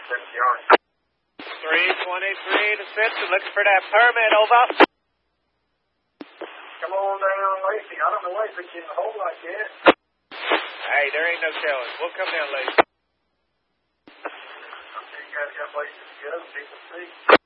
70 yards. 323 to Simpson, looking for that permit, over. Come on down, Lacey. I don't know why you put you in the hole like that. Hey, there ain't no telling. We'll come down, Lacey. I'm sure you guys got places to go, people see.